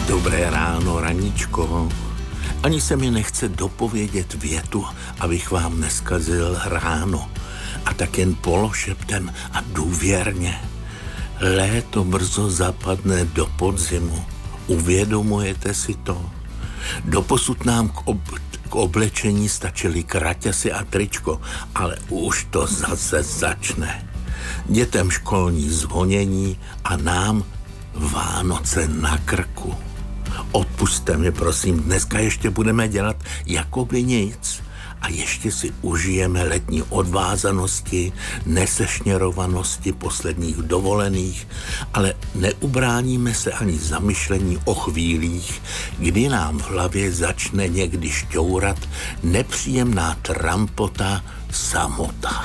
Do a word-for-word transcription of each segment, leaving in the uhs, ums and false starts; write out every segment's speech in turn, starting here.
Dobré ráno, raníčko. Ani se mi nechce dopovědět větu, abych vám neskazil ráno. A tak jen pološeptem a důvěrně. Léto brzo zapadne do podzimu. Uvědomujete si to? Doposud nám k, ob- k oblečení stačily kraťasy a tričko, ale už to zase začne. Dětem školní zvonění a nám Vánoce na krku. Odpusťte mi, prosím, dneska ještě budeme dělat jakoby nic a ještě si užijeme letní odvázanosti, nesešněrovanosti posledních dovolených, ale neubráníme se ani zamyšlení o chvílích, kdy nám v hlavě začne někdy šťourat nepříjemná trampota samota.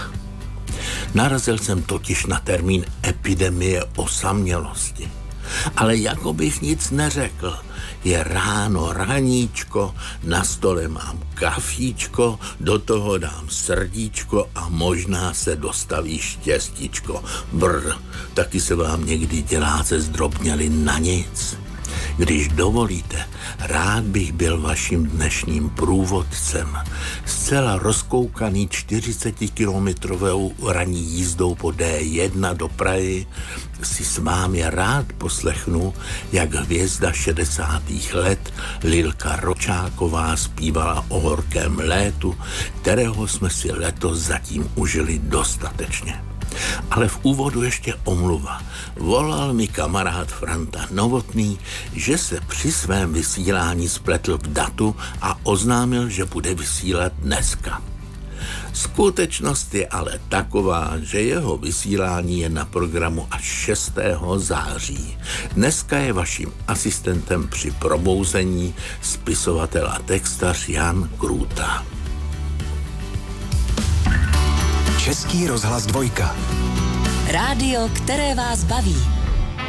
Narazil jsem totiž na termín epidemie osamělosti. Ale jako bych nic neřekl. Je ráno, raníčko, na stole mám kafíčko, do toho dám srdíčko a možná se dostaví štěstíčko. Brr, taky se vám někdy dělá ze zdrobnělin na nic. Když dovolíte, rád bych byl vaším dnešním průvodcem. Zcela rozkoukaný čtyřicetikilometrovou ranní jízdou po D jedna do Prahy si s vámi rád poslechnu, jak hvězda šedesátých let Lilka Ročáková zpívala o horkém létu, kterého jsme si letos zatím užili dostatečně. Ale v úvodu ještě omluva. Volal mi kamarád Franta Novotný, že se při svém vysílání spletl v datu a oznámil, že bude vysílat dneska. Skutečnost je ale taková, že jeho vysílání je na programu až šestého září. Dneska je vaším asistentem při probouzení spisovatel a textař Jan Krůta. Český rozhlas dvojka. Rádio, které vás baví.